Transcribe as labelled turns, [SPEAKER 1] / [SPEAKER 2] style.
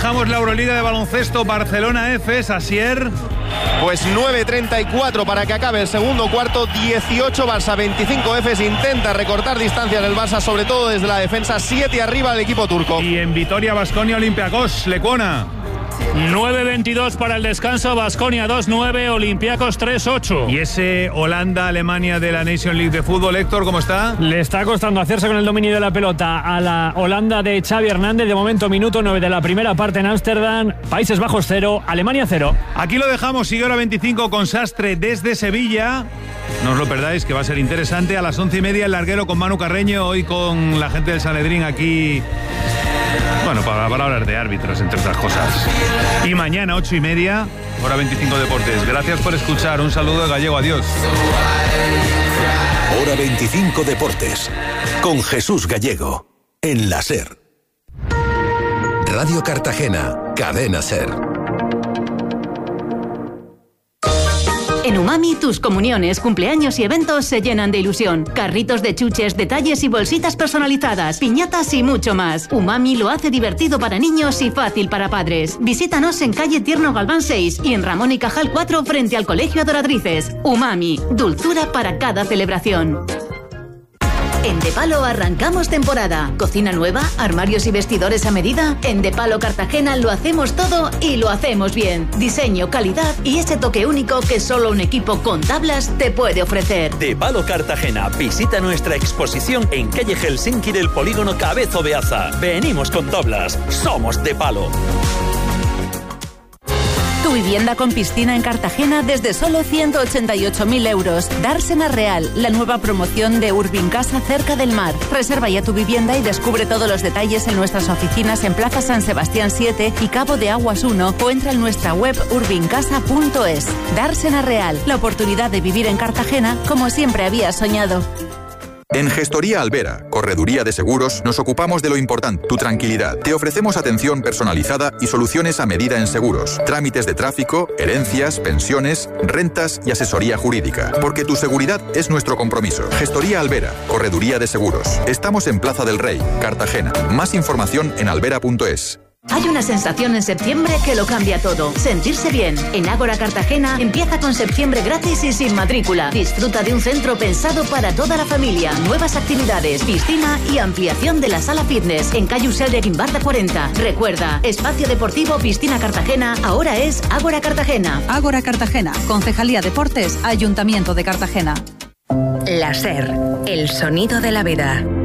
[SPEAKER 1] dejamos la Euroliga de baloncesto. Barcelona Efes, Asier.
[SPEAKER 2] Pues 9:34 para que acabe el segundo cuarto. 18 Barça, 25 Efes. Intenta recortar distancias el Barça, sobre todo desde la defensa. 7 arriba el equipo turco.
[SPEAKER 1] Y en Vitoria, Baskonia, Olympiacos, Lecuona.
[SPEAKER 3] 9:22 para el descanso. Baskonia 2-9, Olympiacos 3-8.
[SPEAKER 1] Y ese Holanda-Alemania de la Nation League de fútbol, Héctor, ¿cómo está?
[SPEAKER 4] Le está costando hacerse con el dominio de la pelota a la Holanda de Xavi Hernández. De momento, minuto 9 de la primera parte en Ámsterdam. Países Bajos 0, Alemania 0.
[SPEAKER 1] Aquí lo dejamos. Sigue hora 25 con Sastre desde Sevilla. No os lo perdáis, que va a ser interesante. A las 11:30 el larguero con Manu Carreño. Hoy con la gente del Sanedrín aquí. Bueno, para hablar de árbitros, entre otras cosas. Y mañana, 8:30, hora 25 Deportes. Gracias por escuchar. Un saludo de Gallego. Adiós.
[SPEAKER 5] Hora 25 Deportes. Con Jesús Gallego. En la SER. Radio Cartagena. Cadena SER.
[SPEAKER 6] En Umami, tus comuniones, cumpleaños y eventos se llenan de ilusión. Carritos de chuches, detalles y bolsitas personalizadas, piñatas y mucho más. Umami lo hace divertido para niños y fácil para padres. Visítanos en calle Tierno Galván 6 y en Ramón y Cajal 4 frente al Colegio Adoradrices. Umami, dulzura para cada celebración. En Depalo arrancamos temporada. Cocina nueva, armarios y vestidores a medida. En Depalo Cartagena lo hacemos todo y lo hacemos bien. Diseño, calidad y ese toque único que solo un equipo con tablas te puede ofrecer.
[SPEAKER 7] Depalo Cartagena. Visita nuestra exposición en calle Helsinki del polígono Cabezo Beaza. Venimos con tablas. Somos Depalo.
[SPEAKER 8] Tu vivienda con piscina en Cartagena desde solo 188.000 euros. Dársena Real, la nueva promoción de Urbincasa cerca del mar. Reserva ya tu vivienda y descubre todos los detalles en nuestras oficinas en Plaza San Sebastián 7 y Cabo de Aguas 1 o entra en nuestra web urbincasa.es. Dársena Real, la oportunidad de vivir en Cartagena como siempre habías soñado.
[SPEAKER 9] En Gestoría Albera, Correduría de Seguros, nos ocupamos de lo importante, tu tranquilidad. Te ofrecemos atención personalizada y soluciones a medida en seguros, trámites de tráfico, herencias, pensiones, rentas y asesoría jurídica. Porque tu seguridad es nuestro compromiso. Gestoría Albera, Correduría de Seguros. Estamos en Plaza del Rey, Cartagena. Más información en albera.es.
[SPEAKER 6] Hay una sensación en septiembre que lo cambia todo. Sentirse bien. En Ágora Cartagena empieza con septiembre gratis y sin matrícula. Disfruta de un centro pensado para toda la familia. Nuevas actividades, piscina y ampliación de la sala fitness en calle Usel de Guimbarda 40. Recuerda, Espacio Deportivo Piscina Cartagena ahora es Ágora Cartagena.
[SPEAKER 10] Ágora Cartagena, Concejalía Deportes, Ayuntamiento de Cartagena.
[SPEAKER 11] La SER, el sonido de la vida.